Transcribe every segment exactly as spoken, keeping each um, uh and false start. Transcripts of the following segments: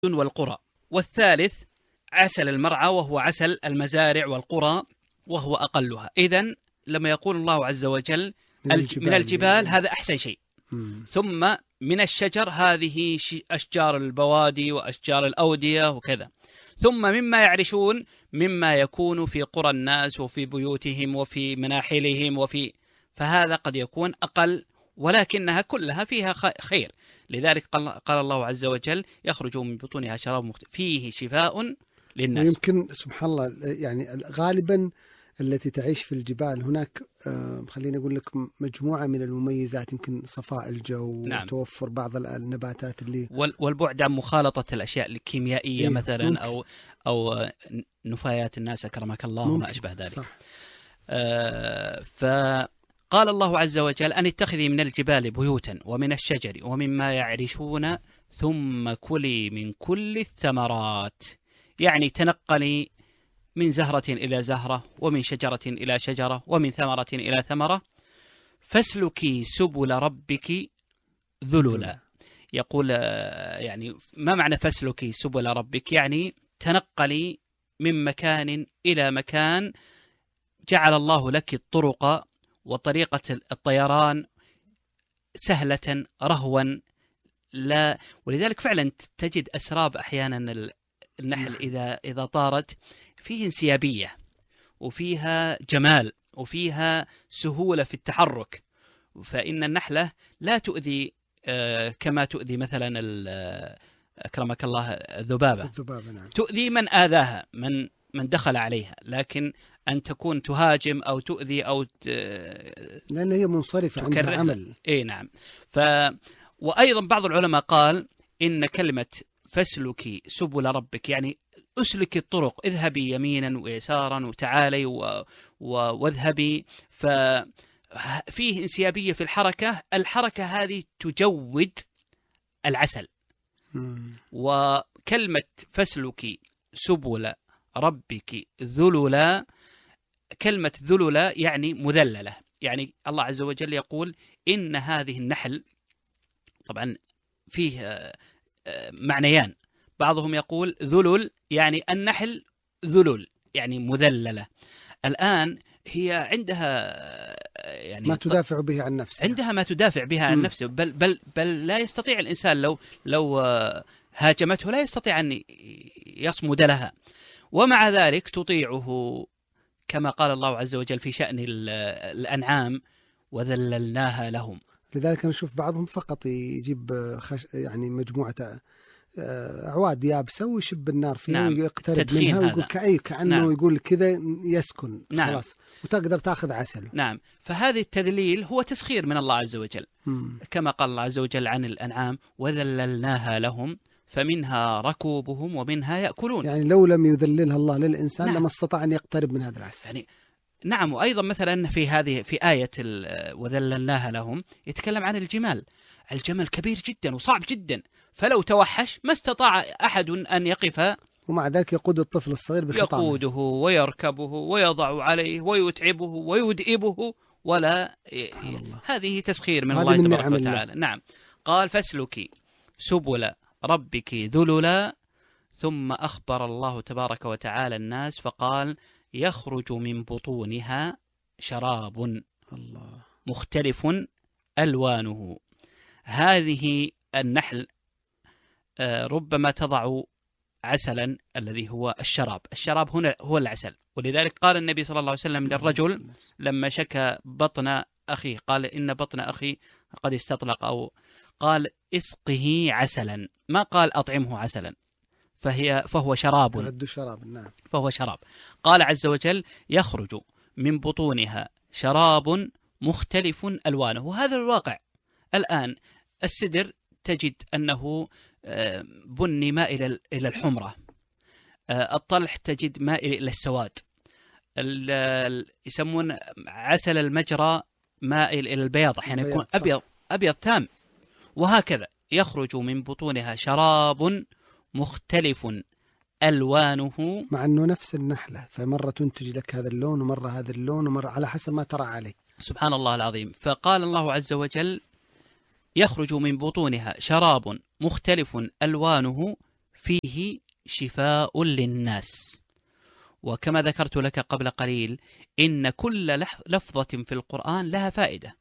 والقرى. والثالث عسل المرعى وهو عسل المزارع والقرى وهو أقلها. إذن لما يقول الله عز وجل من الجبال, من الجبال هذا أحسن شيء. مم. ثم من الشجر هذه أشجار البوادي وأشجار الأودية وكذا. ثم مما يعرشون مما يكون في قرى الناس وفي بيوتهم وفي مناحلهم وفي، فهذا قد يكون أقل ولكنها كلها فيها خير. لذلك قال الله عز وجل يخرج من بطونها شراب مختلف فيه شفاء للناس. ويمكن سبحان الله يعني غالبا التي تعيش في الجبال هناك آه خليني أقول لك مجموعة من المميزات، يمكن صفاء الجو. نعم. وتوفر بعض النباتات اللي والبعد عن مخالطة الأشياء الكيميائية. إيه؟ مثلا ممكن. أو أو نفايات الناس أكرمك الله وما أشبه ذلك. صح. آه فقال الله عز وجل أن اتخذي من الجبال بيوتا ومن الشجر ومما يعرشون ثم كلي من كل الثمرات، يعني تنقلي من زهرة إلى زهرة ومن شجرة إلى شجرة ومن ثمرة إلى ثمرة فاسلكي سبل ربك ذللا. يقول يعني ما معنى فاسلكي سبل ربك؟ يعني تنقلي من مكان إلى مكان، جعل الله لك الطرق وطريقة الطيران سهلة رهوا. لا ولذلك فعلا تجد أسراب أحيانا النحل إذا إذا طارت فيه انسيابية وفيها جمال وفيها سهولة في التحرك. فإن النحلة لا تؤذي كما تؤذي مثلا أكرمك الله الذبابة. الذبابة نعم. تؤذي من آذاها، من من دخل عليها، لكن أن تكون تهاجم أو تؤذي أو ت... لأن هي منصرفة عندها عمل. إيه نعم. ف وأيضا بعض العلماء قال إن كلمة فاسلكي سبل ربك يعني أسلكي الطرق، اذهبي يمينا ويسارا وتعالي و... و... واذهبي. ففيه انسيابية في الحركة، الحركة هذه تجود العسل. مم. وكلمة فاسلكي سبل ربك ذللا، كلمة ذللا يعني مذللة. يعني الله عز وجل يقول إن هذه النحل، طبعا فيه معنيان، بعضهم يقول ذلل يعني النحل ذلل يعني مذللة. الآن هي عندها يعني ما تدافع به عن نفسها، عندها ما تدافع بها عن نفسه، بل بل بل لا يستطيع الإنسان لو لو هاجمته لا يستطيع أن يصمد لها، ومع ذلك تطيعه كما قال الله عز وجل في شأن الأنعام وذللناها لهم. لذلك نشوف بعضهم فقط يجيب خش يعني مجموعة أعواد يابسة ويشب النار فيها. نعم. ويقترب منها ويقول كأي كأنه نعم. يقول كذا يسكن. نعم. خلاص وتقدر تأخذ عسله. نعم. فهذا التذليل هو تسخير من الله عز وجل. مم. كما قال الله عز وجل عن الأنعام وذللناها لهم فمنها ركوبهم ومنها يأكلون. يعني لو لم يذللها الله للإنسان نعم. لما استطاع أن يقترب من هذا العسل. يعني نعم. وأيضا مثلا في هذه في آية وذللناها لهم يتكلم عن الجمال. الجمل كبير جدا وصعب جدا، فلو توحش ما استطاع أحد أن يقف، ومع ذلك يقود الطفل الصغير بخطامه، يقوده ويركبه ويضع عليه ويتعبه ويدئبه ولا ي... هذه تسخير من الله تبارك وتعالى. نعم. قال فاسلكي سبل ربك ذللا، ثم أخبر الله تبارك وتعالى الناس فقال يخرج من بطونها شراب الله مختلف ألوانه. هذه النحل ربما تضع عسلا الذي هو الشراب، الشراب هنا هو العسل. ولذلك قال النبي صلى الله عليه وسلم للرجل لما شكى بطن أخيه، قال إن بطن أخي قد استطلق، أو قال اسقه عسلا، ما قال أطعمه عسلا، فهي فهو شراب. شراب. نعم. فهو شراب. قال عز وجل يخرج من بطونها شراب مختلف ألوانه. وهذا الواقع الآن. السدر تجد أنه بني مائل إلى الحمرة، الطلح تجد مائل إلى السواد، يسمون عسل المجرى مائل إلى البياض، أحيانا يكون أبيض أبيض تام. وهكذا يخرج من بطونها شراب مختلف ألوانه، مع أنه نفس النحلة، فمرة تنتج لك هذا اللون ومرة هذا اللون ومرة على حسب ما ترى عليه. سبحان الله العظيم. فقال الله عز وجل يخرج من بطونها شراب مختلف ألوانه فيه شفاء للناس. وكما ذكرت لك قبل قليل إن كل لفظة في القرآن لها فائدة.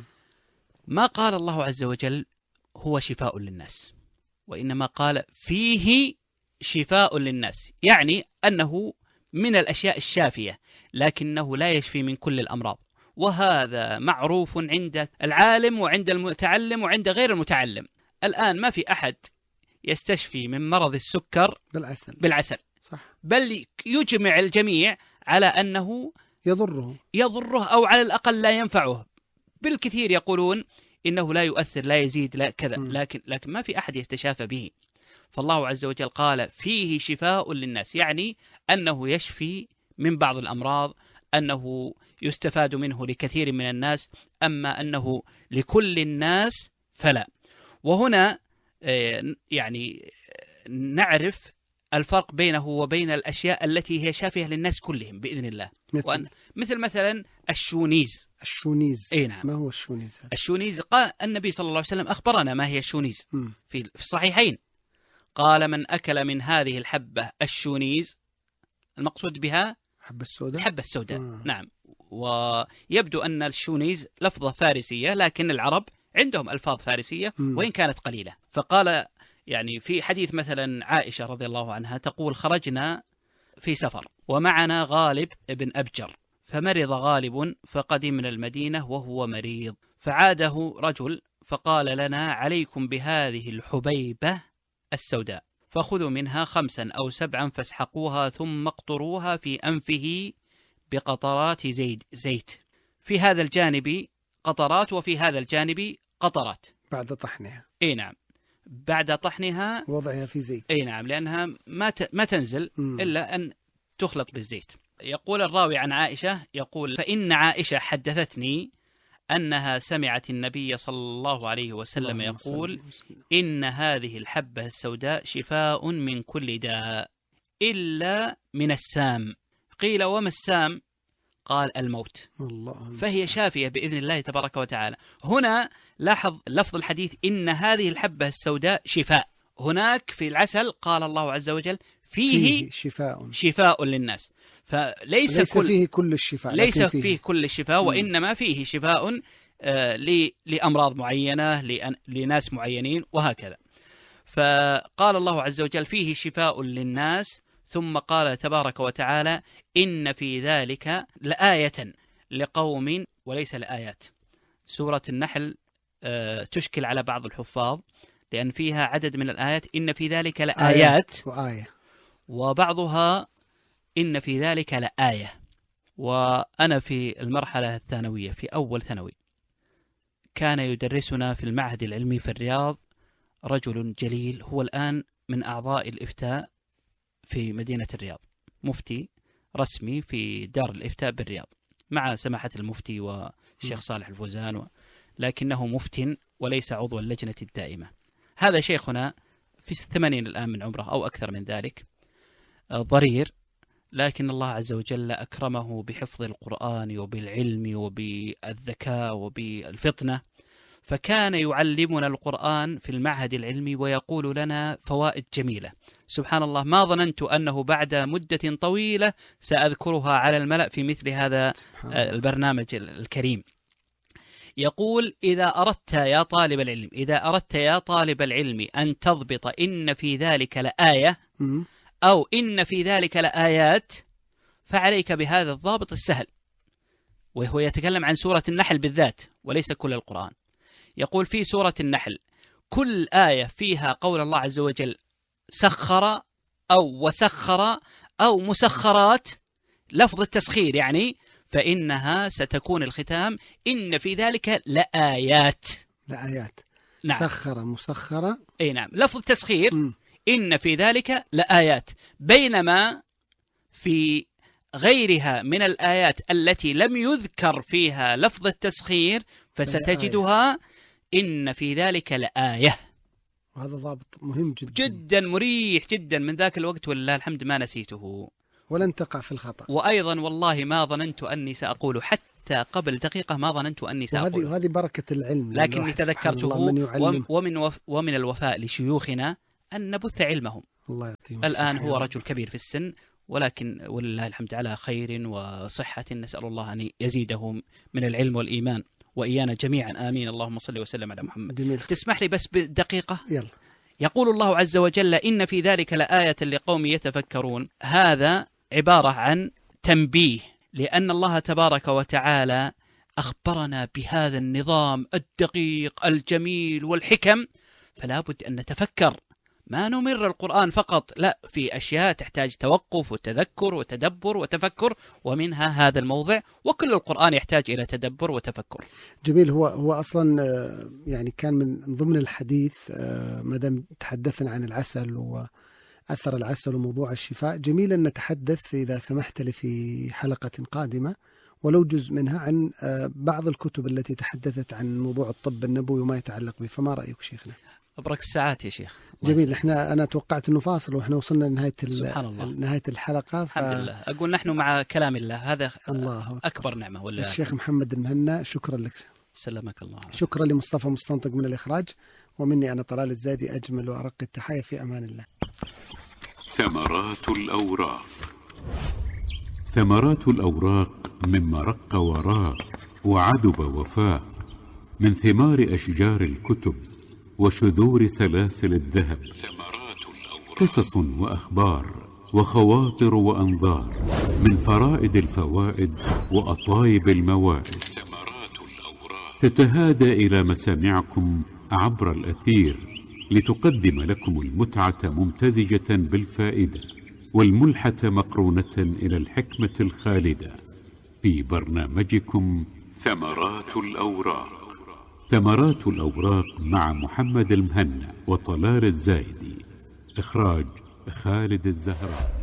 ما قال الله عز وجل هو شفاء للناس، وإنما قال فيه شفاء للناس، يعني أنه من الأشياء الشافية، لكنه لا يشفي من كل الأمراض. وهذا معروف عند العالم وعند المتعلم وعند غير المتعلم. الآن ما في أحد يستشفي من مرض السكر بالعسل, بالعسل. صح. بل يجمع الجميع على أنه يضره يضره أو على الأقل لا ينفعه. بالكثير يقولون إنه لا يؤثر، لا يزيد، لا كذا، لكن لكن ما في أحد يستشافى به. فالله عز وجل قال فيه شفاء للناس، يعني أنه يشفي من بعض الأمراض، أنه يستفاد منه لكثير من الناس، أما أنه لكل الناس فلا. وهنا يعني نعرف الفرق بينه وبين الأشياء التي هي شافية للناس كلهم بإذن الله. مثل, مثل مثلا الشونيز. الشونيز أي نعم. ما هو الشونيز هذا؟ الشونيز قال النبي صلى الله عليه وسلم أخبرنا ما هي الشونيز في الصحيحين. قال من أكل من هذه الحبة الشونيز، المقصود بها حبة السوداء. الحبة السوداء آه. نعم. ويبدو أن الشونيز لفظة فارسية، لكن العرب عندهم ألفاظ فارسية م. وإن كانت قليلة. فقال يعني في حديث مثلا عائشة رضي الله عنها تقول خرجنا في سفر ومعنا غالب ابن أبجر، فمرض غالب فقدمنا المدينة وهو مريض، فعاده رجل فقال لنا عليكم بهذه الحبيبة السوداء، فخذوا منها خمسا أو سبعا فاسحقوها ثم اقطروها في أنفه بقطرات زيت زيت في هذا الجانب قطرات وفي هذا الجانب قطرات بعد طحنها. اي نعم، بعد طحنها وضعها في زيت. اي نعم، لأنها ما ما تنزل م. إلا أن تخلط بالزيت. يقول الراوي عن عائشة يقول فإن عائشة حدثتني أنها سمعت النبي صلى الله عليه وسلم يقول إن هذه الحبة السوداء شفاء من كل داء إلا من السام. قيل وما السام؟ قال الموت. الله. فهي شافية بإذن الله تبارك وتعالى. هنا لاحظ لفظ الحديث إن هذه الحبة السوداء شفاء. هناك في العسل قال الله عز وجل فيه, فيه شفاء شفاء للناس. فليس ليس كل فيه كل الشفاء، ليس فيه, فيه كل الشفاء، وإنما فيه شفاء آه لأمراض معينة لناس معينين وهكذا. فقال الله عز وجل فيه شفاء للناس، ثم قال تبارك وتعالى إن في ذلك لآية لقوم وليس لآيات. سورة النحل آه تشكل على بعض الحفاظ لأن فيها عدد من الآيات إن في ذلك لآيات وآية، وبعضها إن في ذلك لآية. وأنا في المرحلة الثانوية في أول ثانوي كان يدرسنا في المعهد العلمي في الرياض رجل جليل، هو الآن من أعضاء الإفتاء في مدينة الرياض، مفتي رسمي في دار الإفتاء بالرياض مع سماحة المفتي والشيخ صالح الفوزان و... لكنه مفتن وليس عضو اللجنة الدائمة. هذا شيخنا في الثمانين الآن من عمره أو أكثر من ذلك، ضرير، لكن الله عز وجل أكرمه بحفظ القرآن وبالعلم وبالذكاء وبالفطنة، فكان يعلمنا القرآن في المعهد العلمي ويقول لنا فوائد جميلة. سبحان الله، ما ظننت أنه بعد مدة طويلة سأذكرها على الملأ في مثل هذا البرنامج الكريم. يقول إذا أردت يا طالب العلم إذا أردت يا طالب العلم أن تضبط إن في ذلك لآية أو إن في ذلك لآيات فعليك بهذا الضابط السهل. وهو يتكلم عن سورة النحل بالذات وليس كل القرآن. يقول في سورة النحل كل آية فيها قول الله عز وجل سخر أو وسخر أو مسخرات، لفظ التسخير يعني، فإنها ستكون الختام إن في ذلك لآيات. لآيات نعم. سخر مسخرة، أي نعم، لفظ التسخير م. إن في ذلك لآيات، بينما في غيرها من الآيات التي لم يذكر فيها لفظ التسخير فستجدها إن في ذلك لآية. وهذا ضابط مهم جدا جدا مريح جدا، من ذاك الوقت ولله الحمد ما نسيته ولن تقع في الخطأ. وأيضا والله ما ظننت أني سأقول حتى قبل دقيقة، ما ظننت أني سأقول، وهذه وهذه بركة العلم، لكني تذكرته ومن ومن الوفاء لشيوخنا أن نبث علمهم. الله يعطيه الآن هو رجل كبير في السن، ولكن ولله الحمد على خير وصحة، نسأل الله أن يزيده من العلم والإيمان وإيانا جميعا، آمين. اللهم صل وسلم على محمد. جميل. تسمح لي بس بدقيقة؟ يلا. يقول الله عز وجل: إن في ذلك لآية لقوم يتفكرون. هذا عبارة عن تنبيه، لأن الله تبارك وتعالى أخبرنا بهذا النظام الدقيق الجميل والحكم، فلا بد أن نتفكر، ما نمر القرآن فقط، لا، في أشياء تحتاج توقف وتذكر وتدبر وتفكر، ومنها هذا الموضع، وكل القرآن يحتاج إلى تدبر وتفكر. جميل. هو هو أصلا يعني كان من ضمن الحديث، ما دام تحدثنا عن العسل وأثر العسل وموضوع الشفاء، جميل أن نتحدث إذا سمحت لي في حلقة قادمة ولو جزء منها عن بعض الكتب التي تحدثت عن موضوع الطب النبوي وما يتعلق به. فما رأيك شيخنا؟ أبرك الساعات يا شيخ. جميل. احنا أنا توقعت أنه فاصل وإحنا وصلنا لنهاية سبحان الله. نهاية الحلقة. ف... الحمد لله. أقول نحن مع كلام الله، هذا الله أكبر نعمة. ولا الشيخ محمد المهنا، شكرا لك. سلمك الله. شكرا لمصطفى مستنطق من الإخراج، ومني أنا طلال الزادي أجمل وأرق التحايا، في أمان الله. ثمرات الأوراق. ثمرات الأوراق مما رق وراق وعدب وفاق، من ثمار أشجار الكتب وشذور سلاسل الذهب، قصص وأخبار وخواطر وأنظار، من فرائد الفوائد وأطايب الموائد، تتهادى إلى مسامعكم عبر الأثير لتقدم لكم المتعة ممتزجة بالفائدة، والملحة مقرونة إلى الحكمة الخالدة، في برنامجكم ثمرات الأوراق. ثمرات الأوراق مع محمد المهنا وطلال الزايدي. إخراج خالد الزهراء.